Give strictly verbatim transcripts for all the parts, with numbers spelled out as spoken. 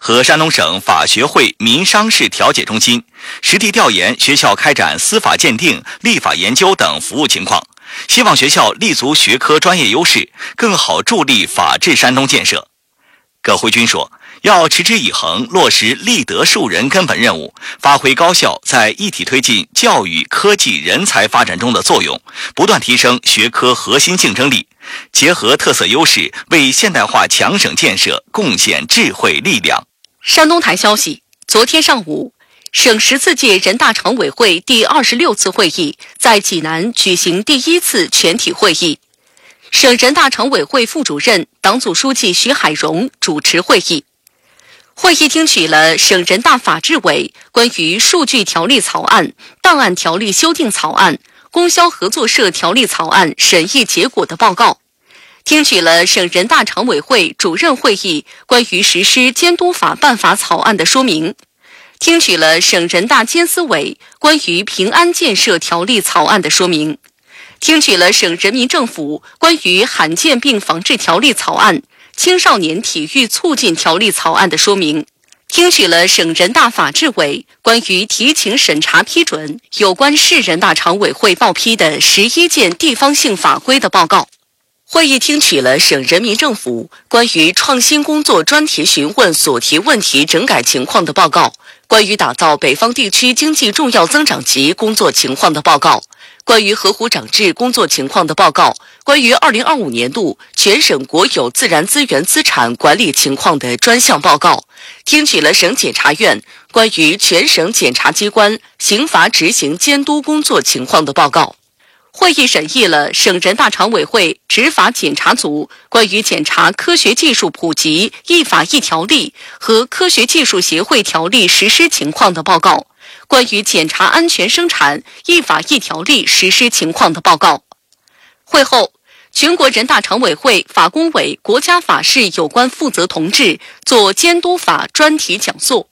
和山东省法学会民商事调解中心实地调研学校开展司法鉴定、立法研究等服务情况，希望学校立足学科专业优势，更好助力法治山东建设。葛辉军说，要持之以恒落实立德树人根本任务，发挥高校在一体推进教育、科技、人才发展中的作用，不断提升学科核心竞争力，结合特色优势，为现代化强省建设贡献智慧力量。 山东台消息，昨天上午，省十四届人大常委会第二十六次会议在济南举行第一次全体会议。省人大常委会副主任、党组书记徐海荣主持会议。会议听取了省人大法制委关于数据条例草案、档案条例修订草案、供销合作社条例草案审议结果的报告，听取了省人大常委会主任会议关于实施监督法办法草案的说明，听取了省人大监司委关于平安建设条例草案的说明，听取了省人民政府关于罕见病防治条例草案、青少年体育促进条例草案的说明，听取了省人大法制委关于提请审查批准有关市人大常委会报批的十一件地方性法规的报告。会议听取了省人民政府关于创新工作专题询问所提问题整改情况的报告，关于打造北方地区经济重要增长极工作情况的报告，关于河湖长治工作情况的报告，关于二零二五年度全省国有自然资源资产管理情况的专项报告，听取了省检察院关于全省检察机关刑罚执行监督工作情况的报告。会议审议了省人大常委会执法检察组关于检查科学技术普及一法一条例和科学技术协会条例实施情况的报告，关于检查安全生产一法一条例实施情况的报告。会后，全国人大常委会法工委国家法事有关负责同志做监督法专题讲座。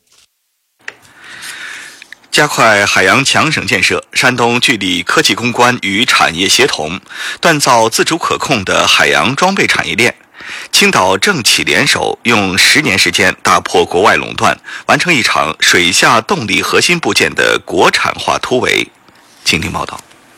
加快海洋强省建设，山东聚力科技攻关与产业协同，锻造自主可控的海洋装备产业链。青岛政企联手，用十年时间打破国外垄断，完成一场水下动力核心部件的国产化突围。请听报道。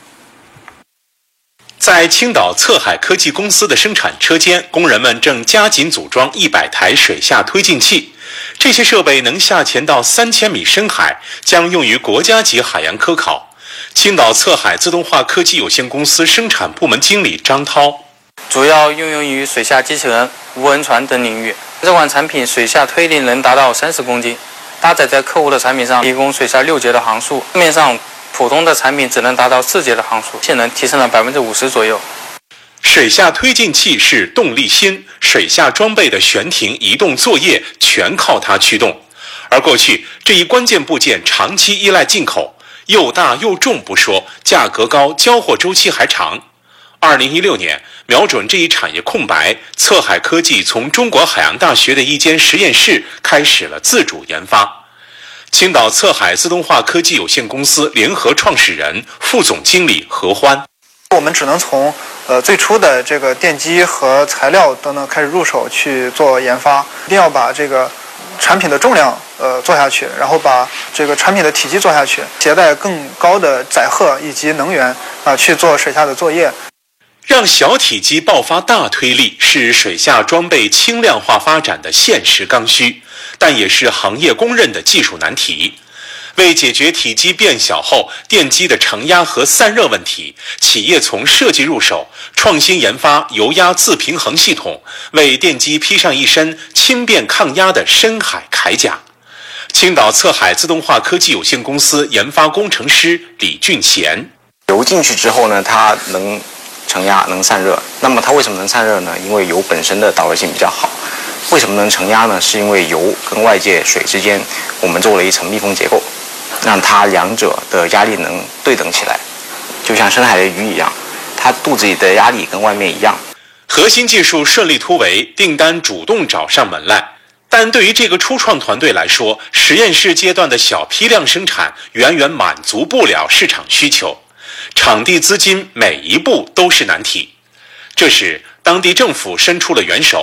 在青岛侧海科技公司的生产车间，工人们正加紧组装一百台水下推进器。这些设备能下潜到三千米深海，将用于国家级海洋科考。青岛侧海自动化科技有限公司生产部门经理张涛： 主要应用于水下机器人、无人船等领域。这款产品水下推力能达到三十公斤，搭载在客户的产品上提供水下六节的航速，市面上普通的产品只能达到四节的航速，性能提升了百分之五十左右。 水下推进器是动力芯，水下装备的悬停、移动作业全靠它驱动。而过去这一关键部件长期依赖进口，又大又重不说，价格高，交货周期还长。二零一六年，瞄准这一产业空白，侧海科技从中国海洋大学的一间实验室开始了自主研发。青岛侧海自动化科技有限公司联合创始人、副总经理何欢： 我们只能从呃最初的这个电机和材料等等开始入手去做研发，一定要把这个产品的重量呃做下去，然后把这个产品的体积做下去，携带更高的载荷以及能源啊、呃、去做水下的作业。 让小体积爆发大推力是水下装备轻量化发展的现实刚需，但也是行业公认的技术难题。为解决体积变小后电机的承压和散热问题，企业从设计入手，创新研发油压自平衡系统，为电机披上一身轻便抗压的深海铠甲。青岛侧海自动化科技有限公司研发工程师李俊贤： 油进去之后呢，它能承压能散热。那么它为什么能散热呢？因为油本身的导热性比较好。为什么能承压呢？是因为油跟外界水之间我们做了一层密封结构，让它两者的压力能对等起来，就像深海的鱼一样，它肚子里的压力跟外面一样。 核心技术顺利突围，订单主动找上门来。但对于这个初创团队来说，实验室阶段的小批量生产远远满足不了市场需求，场地资金每一步都是难题。这时当地政府伸出了援手，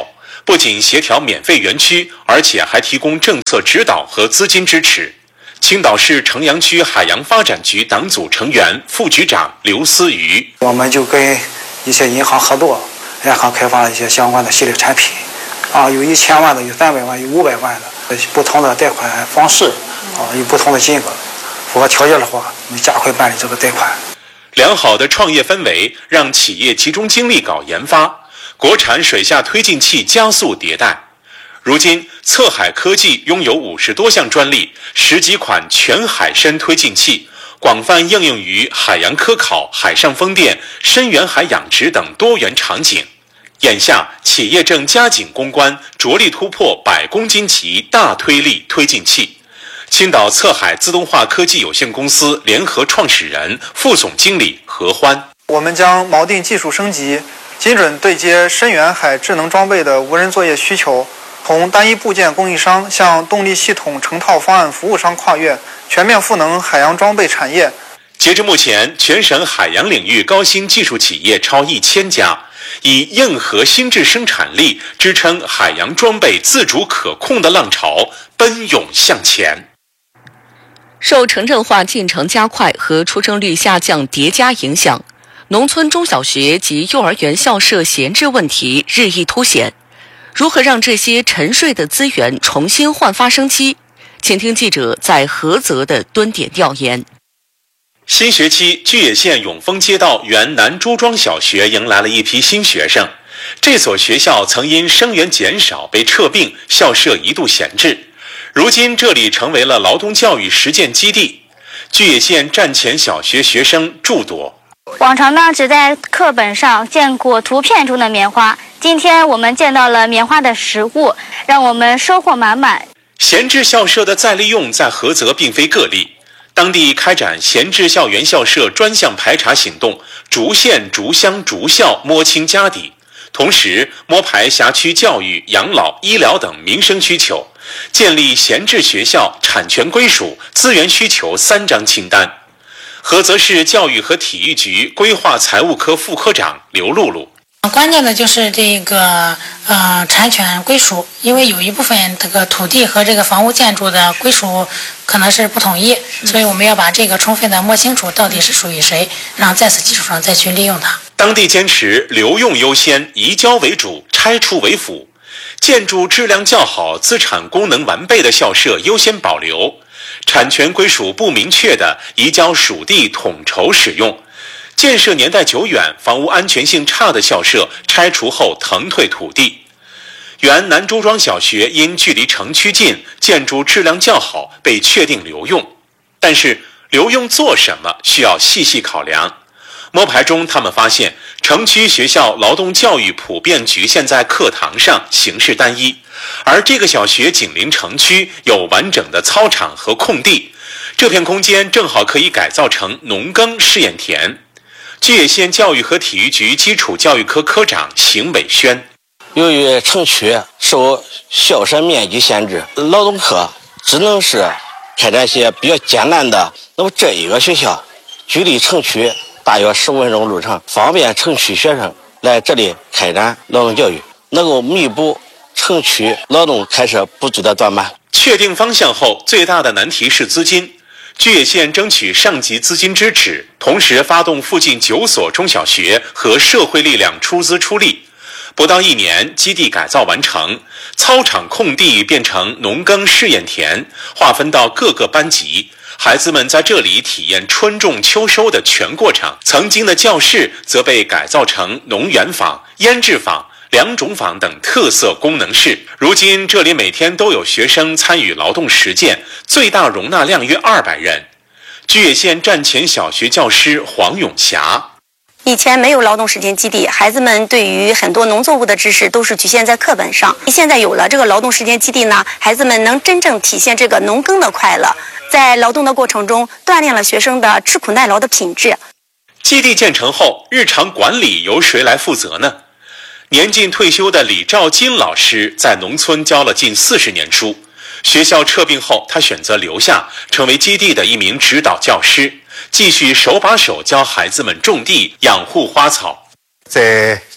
不仅协调免费园区，而且还提供政策指导和资金支持。青岛市城阳区海洋发展局党组成员、副局长刘思瑜： 我们就跟一些银行合作，银行开发了一些相关的系列产品，啊，有一千万的，有三百万，有五百万的，不同的贷款方式，啊，有不同的金额。符合条件的话，我们加快办理这个贷款。 良好的创业氛围让企业集中精力搞研发，国产水下推进器加速迭代。如今，侧海科技拥有五十多项专利，十几款全海深推进器，广泛应用于海洋科考、海上风电、深远海养殖等多元场景。眼下，企业正加紧攻关，着力突破百公斤级大推力推进器。青岛侧海自动化科技有限公司联合创始人、副总经理何欢： 我们将锚定技术升级，精准对接深远海智能装备的无人作业需求，从单一部件供应商向动力系统成套方案服务商跨越，全面赋能海洋装备产业。 截至目前，全省海洋领域高新技术企业超一千家，以硬核新质生产力支撑海洋装备自主可控的浪潮奔涌向前。 受城镇化进程加快和出生率下降叠加影响，农村中小学及幼儿园校舍闲置问题日益凸显。如何让这些沉睡的资源重新焕发生机？请听记者在菏泽的蹲点调研。 新学期，巨野县永丰街道原南朱庄小学迎来了一批新学生。这所学校曾因生源减少被撤并，校舍一度闲置。如今这里成为了劳动教育实践基地。巨野县站前小学学生诸多。 往常呢，只在课本上见过图片中的棉花，今天我们见到了棉花的实物，让我们收获满满。 闲置校舍的再利用在菏泽并非个例，当地开展闲置校园校舍专项排查行动，逐县逐乡逐校摸清家底，同时摸排辖区教育、养老、医疗等民生需求，建立闲置学校产权归属、资源需求三张清单。菏泽市教育和体育局规划财务科副科长刘露露： 关键的就是这个呃产权归属，因为有一部分这个土地和这个房屋建筑的归属可能是不统一，所以我们要把这个充分的摸清楚到底是属于谁，然后在此基础上再去利用它。 当地坚持留用优先、移交为主、拆除为辅，建筑质量较好、资产功能完备的校舍优先保留，产权归属不明确的移交属地统筹使用。建设年代久远、房屋安全性差的校舍拆除后腾退土地。原南朱庄小学因距离城区近，建筑质量较好，被确定留用。但是留用做什么需要细细考量。摸排中，他们发现城区学校劳动教育普遍局限在课堂上，形式单一，而这个小学紧邻城区，有完整的操场和空地，这片空间正好可以改造成农耕试验田。巨野县教育和体育局基础教育科科长邢伟轩： 由于城区受校舍面积限制，劳动课只能是开展一些比较艰难的。那么这一个学校距离城区大约十五分钟路程，方便城区学生来这里开展劳动教育，能够弥补城区劳动开设不足的短板。 确定方向后，最大的难题是资金。巨野县争取上级资金支持，同时发动附近九所中小学和社会力量出资出力。不到一年，基地改造完成，操场空地变成农耕试验田，划分到各个班级，孩子们在这里体验春种秋收的全过程。曾经的教室则被改造成农园坊、腌制坊、两种坊等特色功能室。如今这里每天都有学生参与劳动实践，最大容纳量约二百人。巨野县站前小学教师黄永霞： 以前没有劳动实践基地，孩子们对于很多农作物的知识都是局限在课本上。现在有了这个劳动实践基地呢，孩子们能真正体现这个农耕的快乐，在劳动的过程中锻炼了学生的吃苦耐劳的品质。 基地建成后，日常管理由谁来负责呢？年近退休的李兆金老师在农村教了近四十年书，学校撤并后，他选择留下，成为基地的一名指导教师，继续手把手教孩子们种地、养护花草。 在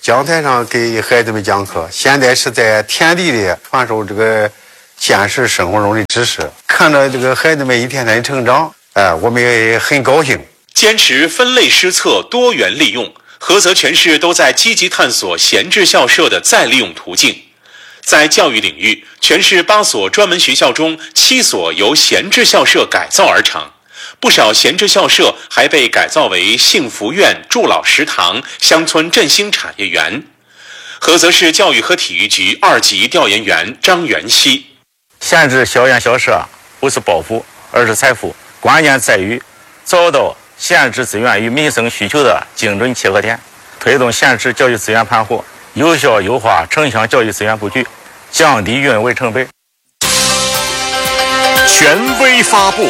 讲台上给孩子们讲课，现在是在田地里传授这个现实生活中的知识，看着这个孩子们一天天成长，哎，我们也很高兴。 坚持分类施策、多元利用，菏泽全市都在积极探索闲置校舍的再利用途径。在教育领域，全市八所专门学校中，七所由闲置校舍改造而成。不少闲置校舍还被改造为幸福院、助老食堂、乡村振兴产业园。菏泽市教育和体育局二级调研员张元熙： 闲置校园校舍不是报复，而是财富，关键在于找到闲置资源与民生需求的精准切合点，推动闲置教育资源盘活，有效优化城乡教育资源布局，降低运维成本。 权威发布。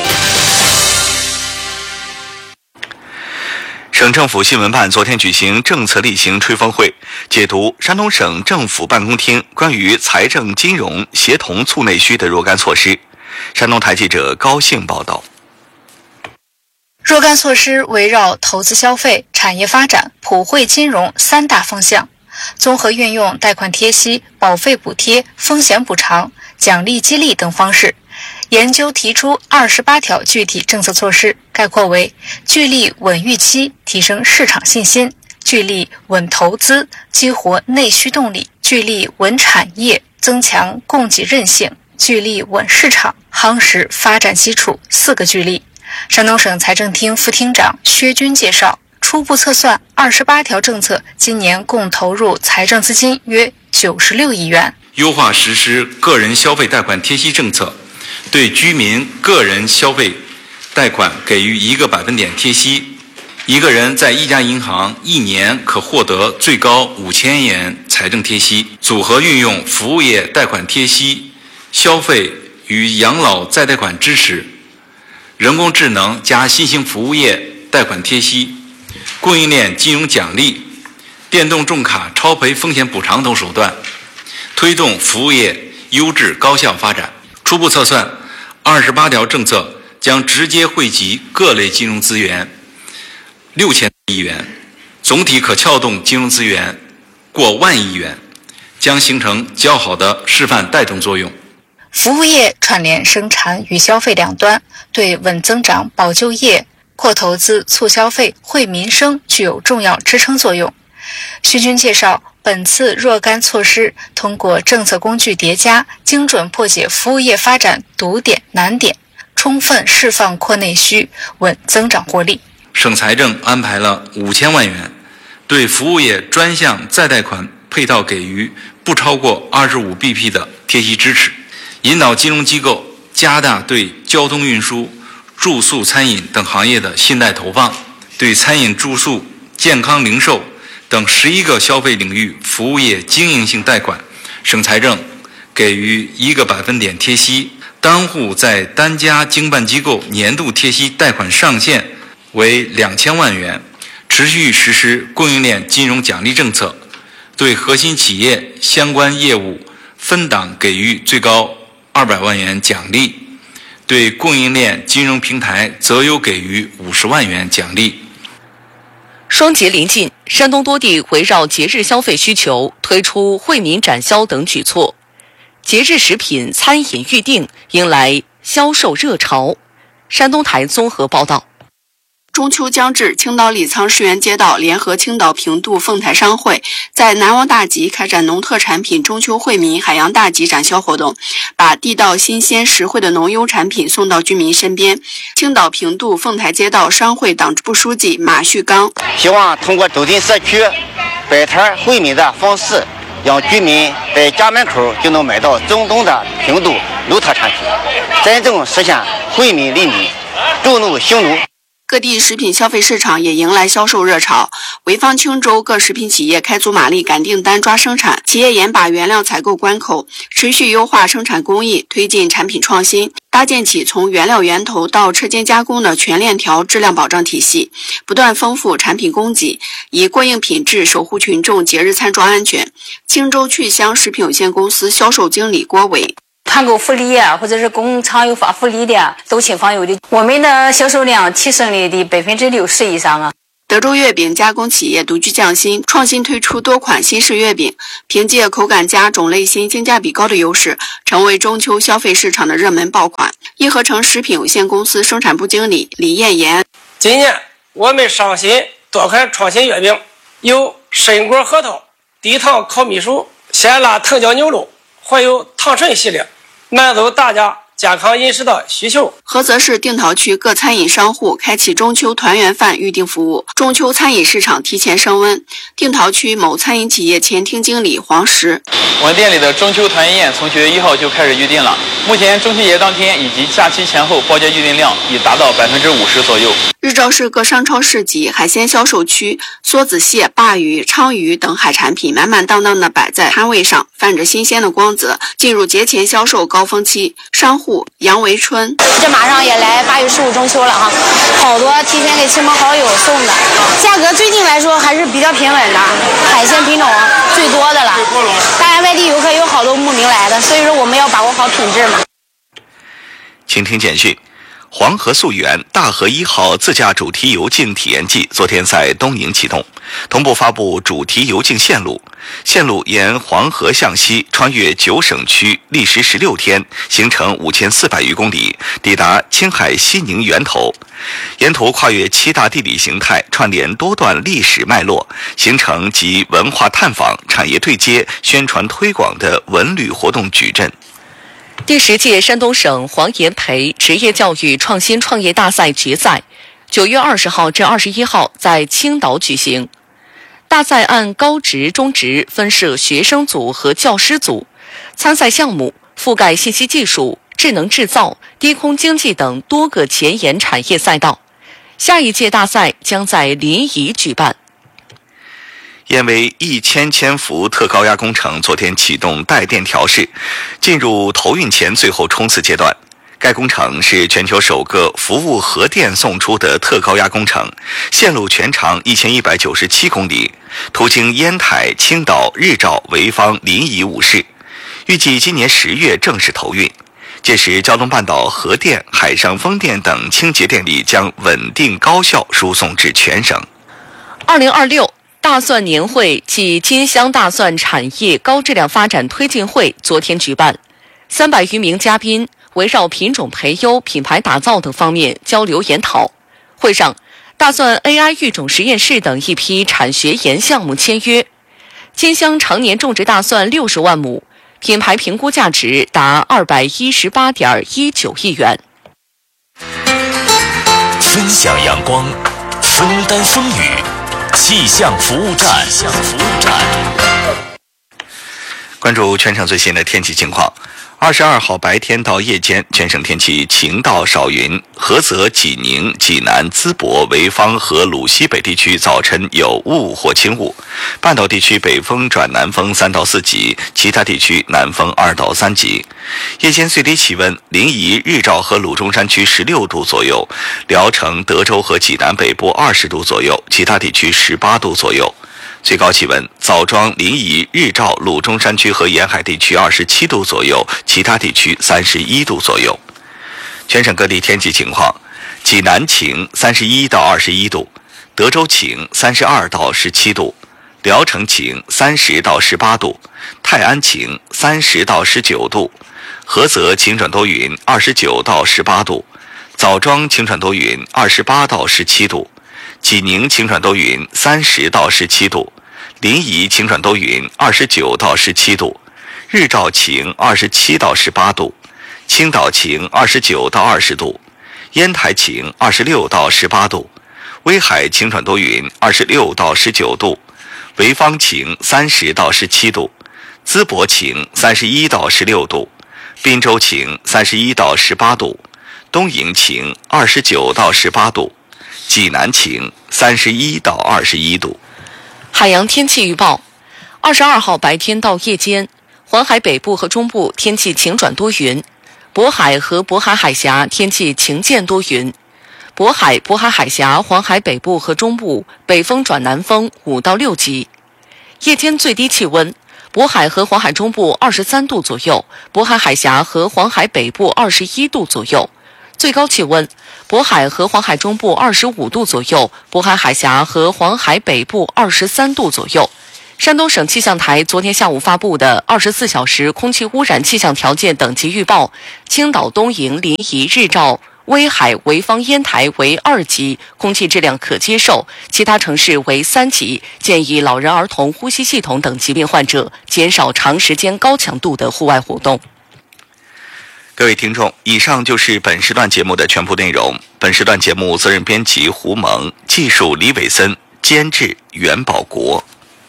省政府新闻办昨天举行政策例行吹风会，解读山东省政府办公厅关于财政金融协同促内需的若干措施。山东台记者高兴报道。 若干措施围绕投资消费、产业发展、普惠金融三大方向，综合运用贷款贴息、保费补贴、风险补偿、奖励激励等方式，研究提出二十八条具体政策措施，概括为：聚力稳预期，提升市场信心；聚力稳投资，激活内需动力；聚力稳产业，增强供给韧性；聚力稳市场，夯实发展基础。四个聚力。山东省财政厅副厅长薛军介绍，初步测算，二十八条政策今年共投入财政资金约九十六亿元。 优化实施个人消费贷款贴息政策，对居民个人消费贷款给予一个百分点贴息，一个人在一家银行一年可获得最高五千元财政贴息。组合运用服务业贷款贴息、消费与养老再贷款支持、人工智能加新型服务业贷款贴息、供应链金融奖励、电动重卡超赔风险补偿等手段，推动服务业优质高效发展。初步测算，二十八条政策将直接惠及各类金融资源六千亿元，总体可撬动金融资源过万亿元，将形成较好的示范带动作用。 服务业串联生产与消费两端，对稳增长、保就业、扩投资、促消费、惠民生具有重要支撑作用。徐军介绍，本次若干措施通过政策工具叠加，精准破解服务业发展堵点难点，充分释放扩内需、稳增长活力。 省财政安排了五千万元，对服务业专项再贷款配套给予不超过二十五 B P 的贴息支持，引导金融机构加大对交通运输、住宿餐饮等行业的信贷投放，对餐饮住宿、健康零售等十一个消费领域服务业经营性贷款，省财政给予一个百分点贴息，单户在单家经办机构年度贴息贷款上限为两千万元，持续实施供应链金融奖励政策，对核心企业相关业务分档给予最高二百万元奖励，对供应链金融平台择优给予五十万元奖励。 双节临近，山东多地围绕节日消费需求推出惠民展销等举措，节日食品、餐饮预订迎来销售热潮。山东台综合报道。 中秋将至，青岛李沧世园街道联合青岛平度凤台商会在南王大集开展农特产品中秋惠民海洋大集展销活动，把地道新鲜实惠的农优产品送到居民身边。青岛平度凤台街道商会党支部书记马旭刚希望通过走进社区摆摊惠民的方式，让居民在家门口就能买到正宗的平度农特产品，真正实现惠民利民，助农兴农。 各地食品消费市场也迎来销售热潮，潍坊、青州各食品企业开足马力赶订单抓生产，企业严把原料采购关口，持续优化生产工艺，推进产品创新，搭建起从原料源头到车间加工的全链条质量保障体系，不断丰富产品供给，以过硬品质守护群众节日餐桌安全。青州趣香食品有限公司销售经理郭伟， 团购福利啊，或者是工厂有发福利的，都请访有的，我们的销售量提升了的百分之六十以上啊。 德州月饼加工企业独具匠心，创新推出多款新式月饼，凭借口感佳、种类新、性价比高的优势，成为中秋消费市场的热门爆款。益合成食品有限公司生产部经理李艳妍： 今年我们上新多款创新月饼，有参果核桃、低糖烤蜜薯、鲜辣藤椒牛肉，还有糖醇系列，满足大家健康饮食的需求。 菏泽市定陶区各餐饮商户开启中秋团圆饭预订服务，中秋餐饮市场提前升温。定陶区某餐饮企业前厅经理黄石： 我们店里的中秋团圆宴从九月一号就开始预订了，目前中秋节当天以及假期前后包间预订量已达到百分之五十左右。 日照市各商超市集、海鲜销售区，梭子蟹、鲅鱼、鲳鱼等海产品满满当当的摆在摊位上，泛着新鲜的光泽。进入节前销售高峰期，商户杨维春： 这马上也来八月十五中秋了哈，好多提前给亲朋好友送的，价格最近来说还是比较平稳的，海鲜品种最多的了。当然外地游客有好多慕名来的，所以说我们要把握好品质嘛。 请听简讯。黄河溯源大河一号自驾主题游径体验季昨天在东营启动，同步发布主题游径线路。线路沿黄河向西，穿越九省区，历时十六天，行程五千四百余公里，抵达青海西宁源头。沿途跨越七大地理形态，串联多段历史脉络，形成集文化探访、产业对接、宣传推广的文旅活动矩阵。 第十届山东省黄炎培职业教育创新创业大赛决赛，九月二十号至二十一号在青岛举行。大赛按高职、中职分设学生组和教师组，参赛项目覆盖信息技术、智能制造、低空经济等多个前沿产业赛道。下一届大赛将在临沂举办。 燕威一千千伏特高压工程昨天启动带电调试，进入投运前最后冲刺阶段。该工程是全球首个服务核电送出的特高压工程，线路全长一千一百九十七公里，途经烟台、青岛、日照、潍坊、临沂五市，预计今年十月正式投运。届时，胶东半岛核电、海上风电等清洁电力将稳定高效输送至全省。 二零二六大蒜年会暨金乡大蒜产业高质量发展推进会昨天举办，三百余名嘉宾围绕品种培优、品牌打造等方面交流研讨。会上，大蒜 A I 育种实验室等一批产学研项目签约。金乡常年种植大蒜六十万亩，品牌评估价值达二百一十八点一九亿元。 分享阳光，分担风雨。气象服务站，气象服务站。 关注全省最新的天气情况。二十二号白天到夜间，全省天气晴到少云。菏泽、济宁、济南、淄博、潍坊和鲁西北地区早晨有雾或轻雾，半岛地区北风转南风三到四级，其他地区南风二到三级。夜间最低气温，临沂、日照和鲁中山区十六度左右，聊城、德州和济南北部二十度左右，其他地区十八度左右。最高气温，枣庄、临沂、日照、鲁中山区和沿海地区二十七度左右，其他地区三十一度左右。全省各地天气情况：济南晴，三十一到二十一度；德州晴，三十二到十七度；聊城晴，三十到十八度；泰安晴，三十到十九度；菏泽晴转多云，二十九到十八度；枣庄晴转多云，二十八到十七度；济宁晴转多云，三十到十七度；临沂晴转多云，二十九到十七度；日照晴，二十七到十八度；青岛晴，二十九到二十度；烟台晴，二十六到十八度；威海晴转多云，二十六到十九度；潍坊晴，三十到十七度；淄博晴，三十一到十六度；滨州晴，三十一到十八度；东营晴，二十九到十八度；济南晴，三十一到二十一度。 海洋天气预报：二十二号白天到夜间，黄海北部和中部天气晴转多云，渤海和渤海海峡天气晴间多云。渤海、渤海海峡、黄海北部和中部北风转南风五到六级。夜间最低气温，渤海和黄海中部二十三度左右，渤海海峡和黄海北部二十一度左右。 最高气温，渤海和黄海中部二十五度左右，渤海海峡和黄海北部二十三度左右。山东省气象台昨天下午发布的二十四小时空气污染气象条件等级预报，青岛、东营、临沂、日照、威海、潍坊、烟台为二级，空气质量可接受；其他城市为三级，建议老人、儿童、呼吸系统等疾病患者减少长时间高强度的户外活动。 各位听众，以上就是本时段节目的全部内容。本时段节目责任编辑胡蒙，技术李伟森，监制袁保国。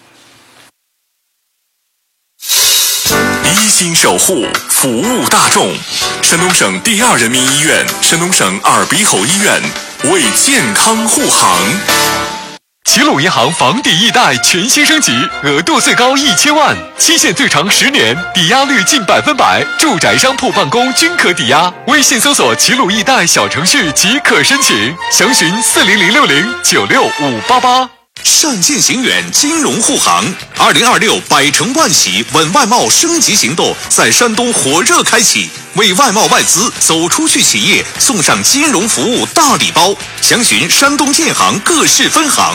一心守护，服务大众。山东省第二人民医院、山东省耳鼻喉医院为健康护航。齐鲁银行房抵易贷全新升级，额度最高一千万，期限最长十年，抵押率近百分百，住宅、商铺、办公均可抵押。微信搜索齐鲁易贷小程序即可申请，详询四零零六零九六五八八。 善见行远金融护航，二零二六百城万喜稳外贸升级行动在山东火热开启，为外贸外资走出去企业送上金融服务大礼包，详询山东建行各市分行。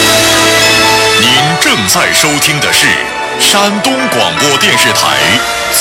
您正在收听的是山东广播电视台